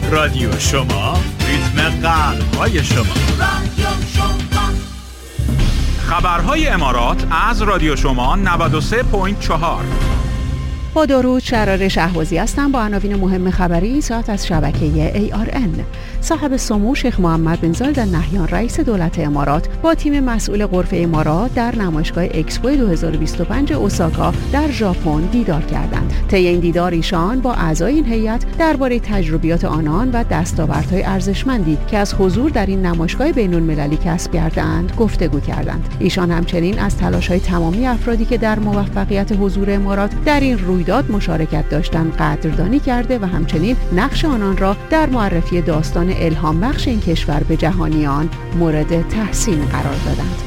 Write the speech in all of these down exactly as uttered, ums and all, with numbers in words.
رادیو شما، ریتم قلب‌های شما. رادیو شما. خبرهای امارات از رادیو شما نود و سه ممیز چهار. با درود، شرار شهبازی هستم با عناوین مهم خبری ساعت از شبکه ای آر ان. صاحب سمو شیخ محمد بن زاید ال نهیان رئیس دولت امارات با تیم مسئول غرفه امارات در نمایشگاه اکسپو دو هزار و بیست و پنج اوساکا در ژاپن دیدار کردند. طی این دیدار ایشان با اعضای این هیئت درباره تجربیات آنان و دستاوردهای ارزشمندی که از حضور در این نمایشگاه بین‌المللی کسب کردند گفتگو کردند. ایشان همچنین از تلاش‌های تمامی افرادی که در موفقیت حضور امارات در این رویداد مشارکت داشتند قدردانی کرده و همچنین نقش آنان را در معرفی داستان الهام بخش این کشور به جهانیان مورد تحسین قرار دادند.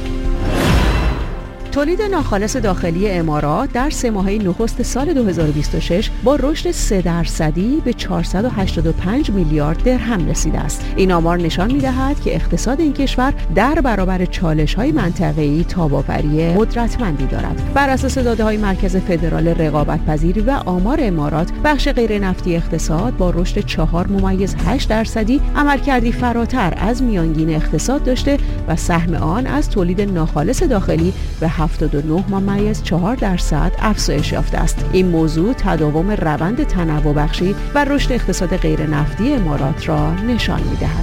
تولید ناخالص داخلی امارات در سه ماهه نخست سال دو هزار و بیست و شش با رشد سه درصدی به چهارصد و هشتاد و پنج میلیارد درهم رسیده است. این آمار نشان می‌دهد که اقتصاد این کشور در برابر چالش‌های منطقه‌ای تاب‌آوری قدرتمندی دارد. بر اساس داده‌های مرکز فدرال رقابت‌پذیری و آمار امارات، بخش غیر نفتی اقتصاد با رشد چهار ممیز هشت درصدی عملکردی فراتر از میانگین اقتصاد داشته و سهم آن از تولید ناخالص داخلی به هفتاد و نه ممیز چهار درصد افزایش یافته است. این موضوع تداوم روند تنوع بخشی و رشد اقتصاد غیر نفتی امارات را نشان می‌دهد.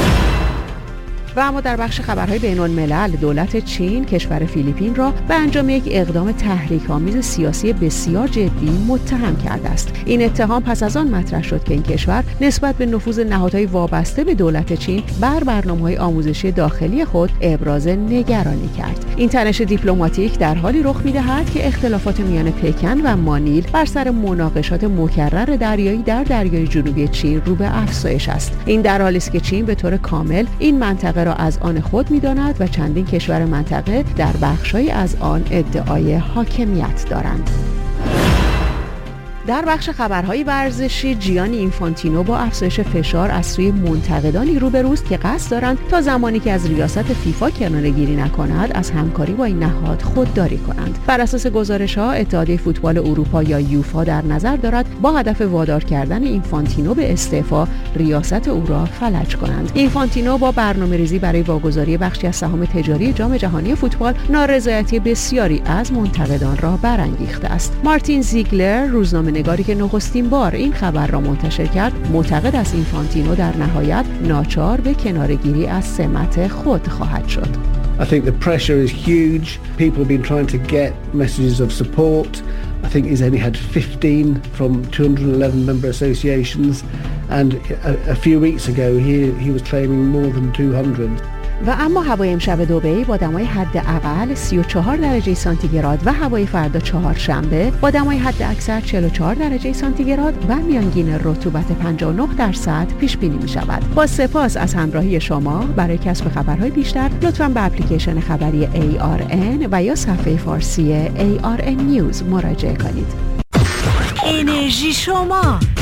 و اما در بخش خبرهای بین‌الملل، دولت چین کشور فیلیپین را به انجام یک اقدام تحریک‌آمیز سیاسی بسیار جدی متهم کرده است. این اتهام پس از آن مطرح شد که این کشور نسبت به نفوذ نهادهای وابسته به دولت چین بر برنامه‌های آموزشی داخلی خود ابراز نگرانی کرد. این تنش دیپلماتیک در حالی رخ می‌دهد که اختلافات میان پکن و مانیل بر سر مناقشات مکرر دریایی در دریای جنوبی چین رو به افزایش است. این در حالی است که چین به طور کامل این منطقه را از آن خود می‌داند و چندین کشور منطقه در بخش‌هایی از آن ادعای حاکمیت دارند. در بخش خبرهای ورزشی، جیانی اینفانتینو با افزایش فشار از سوی منتقدانی روبروست که قصد دارند تا زمانی که از ریاست فیفا کناره‌گیری نکند از همکاری با این نهاد خودداری کنند. بر اساس گزارش‌ها، اتحادیه فوتبال اروپا یا یوفا در نظر دارد با هدف وادار کردن اینفانتینو به استعفا ریاست او را فلج کنند. اینفانتینو با برنامه‌ریزی برای واگذاری بخشی از سهام تجاری جام جهانی فوتبال نارضایتی بسیاری از منتقدان را برانگیخته است. مارتین زیگلر، روزنامه نگاری که نخستین بار این خبر را منتشر کرد، معتقد است اینفانتینو در نهایت ناچار به کناره‌گیری از سمت خود خواهد شد. I think the pressure is huge. People have been trying to get messages of support. I think he's only had fifteen from two hundred eleven member associations, and a, a few weeks ago he he was claiming more than two hundred. و اما هوای امشب دبی با دمای حداقل سی و چهار درجه سانتیگراد و هوای فردا چهارشنبه با دمای حداکثر چهل و چهار درجه سانتیگراد و میانگین رطوبت پنجاه و نه درصد پیش بینی می شود. با سپاس از همراهی شما. برای کسب خبرهای بیشتر لطفاً به اپلیکیشن خبری ای آر ان و یا صفحه فارسی ای آر ان نیوز مراجعه کنید. انرژی شما